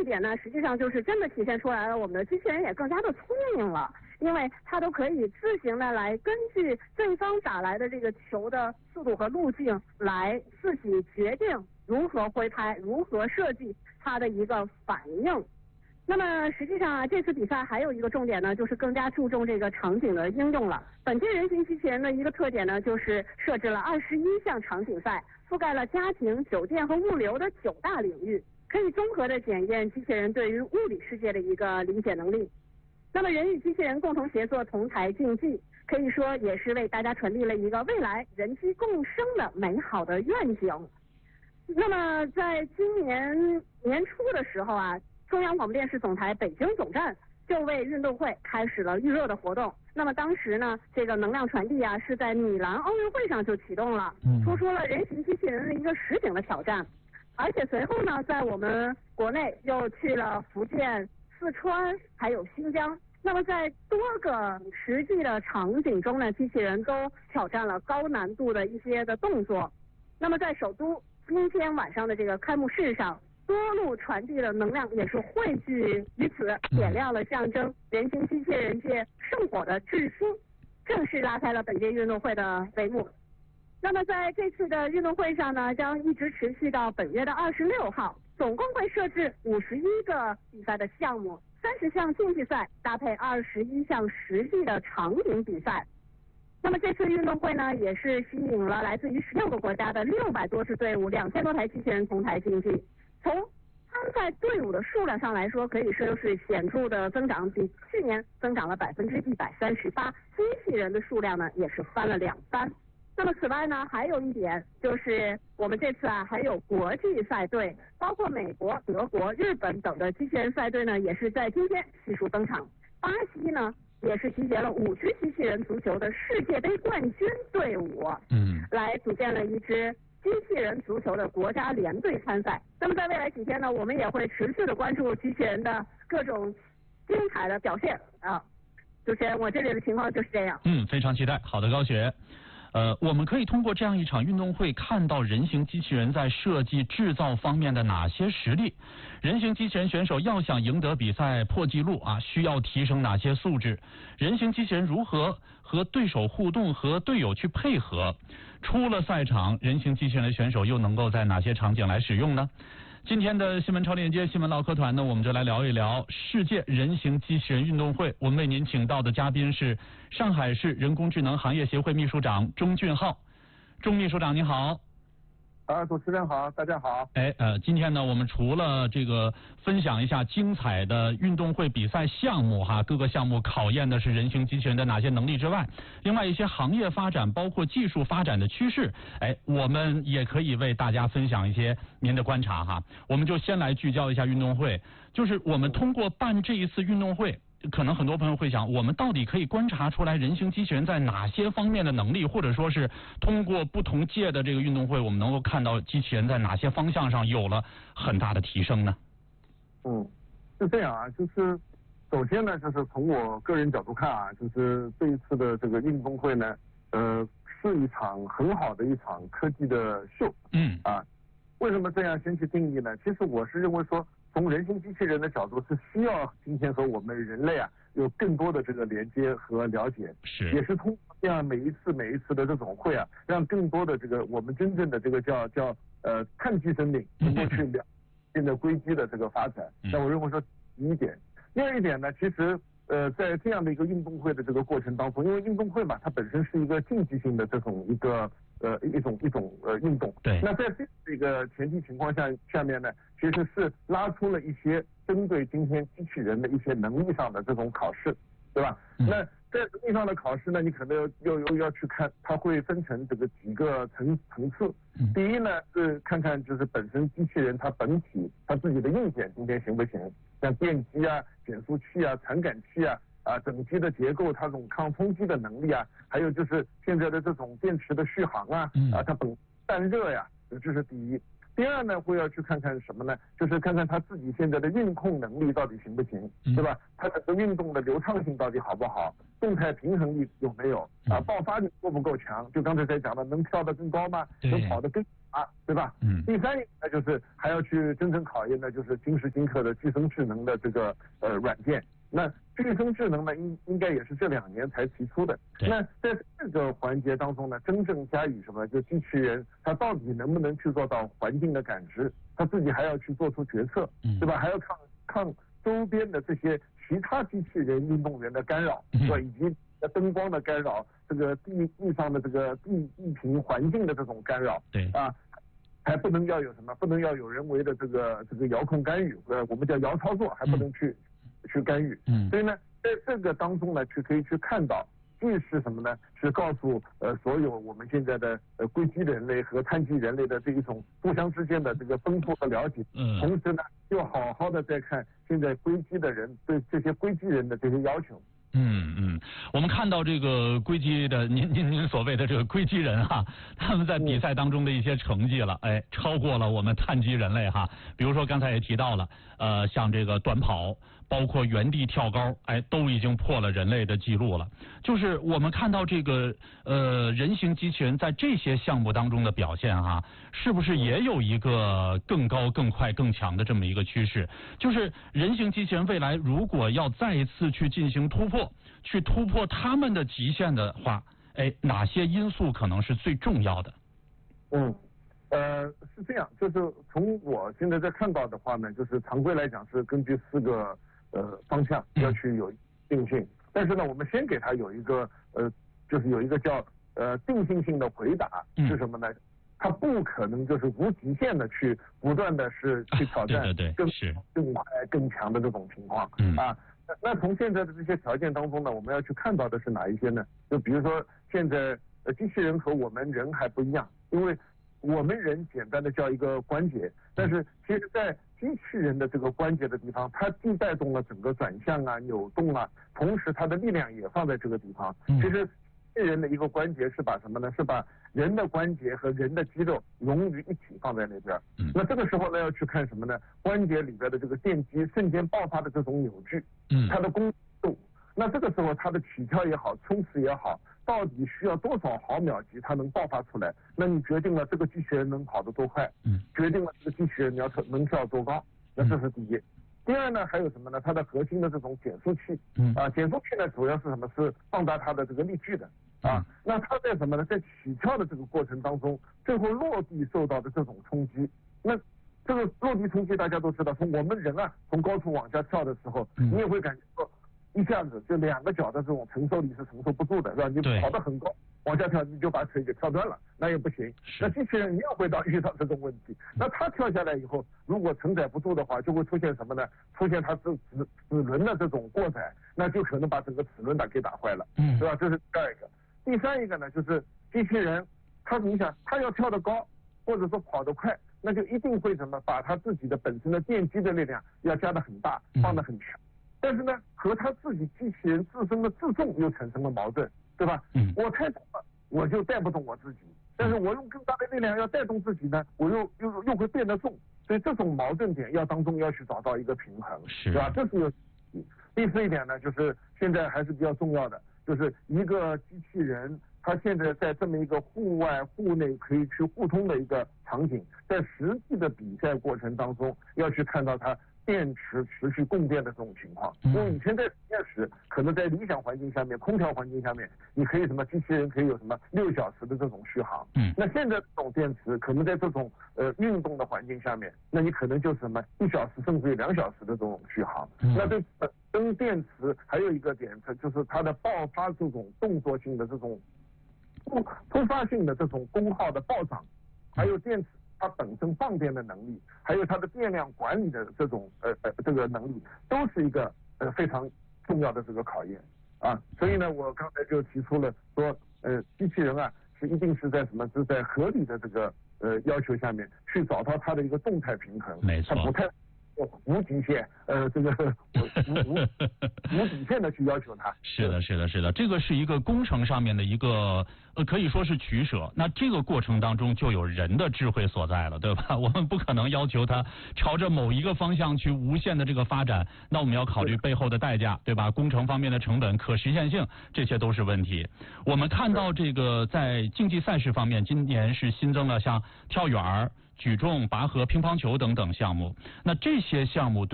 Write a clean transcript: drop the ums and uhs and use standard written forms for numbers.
点呢，实际上就是真的体现出来了，我们的机器人也更加的聪明了，因为它都可以自行的来根据对方打来的这个球的速度和路径来自己决定如何挥拍，如何设计它的一个反应。那么实际上啊，这次比赛还有一个重点呢，就是更加注重这个场景的应用了。本届人形机器人的一个特点呢，就是设置了21项场景赛，覆盖了家庭、酒店和物流的9大领域，可以综合的检验机器人对于物理世界的一个理解能力。那么人与机器人共同协作同台竞技，可以说也是为大家传递了一个未来人机共生的美好的愿景。那么在今年年初的时候啊，中央广播电视总台北京总站就为运动会开始了预热的活动。那么当时呢，这个能量传递啊是在米兰奥运会上就启动了，突出了人形机器人的一个实景的挑战。而且随后呢，在我们国内又去了福建、四川还有新疆。那么在多个实际的场景中呢，机器人都挑战了高难度的一些的动作。那么在首都今天晚上的这个开幕式上，多路传递的能量也是汇聚于此，点亮了象征人形机器人界圣火的智星，正式拉开了本届运动会的帷幕。那么在这次的运动会上呢，将一直持续到本月的26号，总共会设置51个比赛的项目，30项竞技赛搭配21项实际的场景比赛。那么这次运动会呢，也是吸引了来自于16个国家的600多支队伍，2000多台机器人同台竞技。从参赛队伍的数量上来说，可以说是显著的增长，比去年增长了138%，机器人的数量呢也是翻了2番。那么此外呢，还有一点就是我们这次啊还有国际赛队，包括美国、德国、日本等的机器人赛队呢，也是在今天悉数登场。巴西呢也是集结了5支机器人足球的世界杯冠军队伍，来组建了一支机器人足球的国家联队参赛。那么在未来几天呢，我们也会持续的关注机器人的各种精彩的表现啊。主持人，我这里的情况就是这样。 非常期待。好的，高雪。我们可以通过这样一场运动会看到人形机器人在设计制造方面的哪些实力？人形机器人选手要想赢得比赛破纪录啊，需要提升哪些素质？人形机器人如何和对手互动，和队友去配合？出了赛场，人形机器人的选手又能够在哪些场景来使用呢？今天的新闻超链接新闻唠嗑团呢，我们就来聊一聊世界人形机器人运动会。我们为您请到的嘉宾是上海市人工智能行业协会秘书长钟俊浩。钟秘书长您好。 主持人好，大家好。 今天呢，我们除了这个分享一下精彩的运动会比赛项目哈，各个项目考验的是人形机器人的哪些能力之外，另外一些行业发展包括技术发展的趋势，我们也可以为大家分享一些您的观察哈。我们就先来聚焦一下运动会，就是我们通过办这一次运动会，可能很多朋友会想，我们到底可以观察出来人形机器人在哪些方面的能力，或者说是通过不同届的这个运动会，我们能够看到机器人在哪些方向上有了很大的提升呢？ 是这样啊，就是首先呢，就是从我个人角度看啊，就是这一次的这个运动会呢，是一场很好的一场科技的秀。为什么这样先去定义呢？其实我是认为说，从人形机器人的角度是需要今天和我们人类啊有更多的这个连接和了解，也是通过这样每一次的这种会啊，让更多的这个我们真正的这个叫碳基生命能够去了解的硅基的这个发展。那我认为说第一点，第二一点呢，其实在这样的一个运动会的这个过程当中，因为运动会嘛，它本身是一个竞技性的这种一种运动。 对。 那在这个前提情况下面呢，其实是拉出了一些针对今天机器人的一些能力上的这种考试，对吧？那在能力上的考试呢，你可能要去看，它会分成这个几个层次。第一呢是看看就是本身机器人它本体它自己的硬件今天行不行，像电机啊、减速器啊、传感器啊。整机的结构，它这种抗冲击的能力啊，还有就是现在的这种电池的续航啊，它散热呀，这是第一。第二呢，会要去看看什么呢？就是看看它自己现在的运控能力到底行不行，对吧？它整个运动的流畅性到底好不好？动态平衡力有没有？爆发力够不够强？就刚才在讲的，能跳得更高吗？能跑得更对吧？第三一个呢，就是还要去真正考验的，就是今时今刻的具身智能的这个软件。那具身智能呢，应该也是这2年才提出的。那在这个环节当中呢，真正加以什么？就机器人它到底能不能去做到环境的感知？它自己还要去做出决策，对吧？还要抗周边的这些其他机器人运动员的干扰，对吧？以及灯光的干扰，这个地上的这个地平环境的这种干扰， 对啊。 还不能要有什么？不能要有人为的这个遥控干预，我们叫遥操作，还不能去干预。所以呢，在这个当中呢，可以去看到，既是什么呢？是告诉所有我们现在的硅基人类和碳基人类的这一种互相之间的这个丰富和了解。同时呢，又好好的在看现在硅基的人对这些硅基人的这些要求。 我们看到这个硅基的您所谓的这个硅基人哈，他们在比赛当中的一些成绩了，超过了我们碳基人类哈。比如说刚才也提到了，像这个短跑，包括原地跳高，都已经破了人类的记录了。就是我们看到这个人形机器人在这些项目当中的表现哈，是不是也有一个更高、更快、更强的这么一个趋势？就是人形机器人未来如果要再一次去进行突破他们的极限的话，哪些因素可能是最重要的？ 是这样，就是从我现在在看到的话呢，就是常规来讲是根据4个方向要去有定性，但是呢，我们先给它有一个就是有一个叫定性性的回答，是什么呢？它不可能就是无极限的去不断的去挑战更快更强的这种情况那从现在的这些条件当中呢，我们要去看到的是哪一些呢？就比如说现在机器人和我们人还不一样，因为我们人简单的叫一个关节，但是其实在机器人的这个关节的地方，它既带动了整个转向扭动同时它的力量也放在这个地方。其实机器人的一个关节是把什么呢？是把人的关节和人的肌肉融于一体放在那边。那这个时候呢，要去看什么呢？关节里边的这个电机瞬间爆发的这种扭矩，它的功度。那这个时候它的起跳也好，冲刺也好，到底需要多少毫秒级它能爆发出来？那你决定了这个机器人能跑得多快，决定了这个机器人能跳多高。那这是第一。第二呢，还有什么呢？它的核心的这种减速器，减速器呢主要是什么？是放大它的这个力矩的。那它在什么呢？在起跳的这个过程当中，最后落地受到的这种冲击，那这个落地冲击大家都知道，从我们人从高处往下跳的时候，你也会感觉到一下子就2个脚的这种承受力是承受不住的，是吧？你跑得很高，往下跳你就把腿给跳断了，那也不行。那机器人也会遇到这种问题，那它跳下来以后，如果承载不住的话，就会出现什么呢？出现它齿轮的这种过载，那就可能把整个齿轮给打坏了，对吧？这是第二一个。第三一个呢，就是机器人，你想它要跳得高，或者说跑得快，那就一定会把它自己的本身的电机的力量要加得很大，放得很强。但是呢，和他自己机器人自身的自重又产生了矛盾，对吧？我太重了，我就带不动我自己，但是我用更大的力量要带动自己呢，我又会变得重，所以这种矛盾点当中要去找到一个平衡，对吧？这是第四一点呢，就是现在还是比较重要的，就是一个机器人，它现在在这么一个户外、户内可以去互通的一个场景，在实际的比赛过程当中，要去看到它电池持续供电的这种情况。因为以前在实验室，可能在理想环境下面，空调环境下面，你可以机器人可以有6小时的这种续航。那现在这种电池，可能在这种运动的环境下面，那你可能就是1小时甚至于2小时的这种续航。那对跟电池还有一个点，就是它的爆发这种动作性的这种突发性的这种功耗的暴涨，还有电池它本身放电的能力，还有它的电量管理的这种这个能力，都是一个非常重要的这个考验所以呢，我刚才就提出了说机器人是一定是在是在合理的这个要求下面去找到它的一个动态平衡， 没错， 它不太无极限这个无底线的去要求它。 是的，这个是一个工程上面的一个可以说是取舍。那这个过程当中就有人的智慧所在了，对吧？我们不可能要求它朝着某一个方向去无限的这个发展，那我们要考虑背后的代价，对吧？工程方面的成本、可实现性，这些都是问题。我们看到这个在竞技赛事方面，今年是新增了像跳远、举重、拔河、乒乓球等等项目。那这些项目对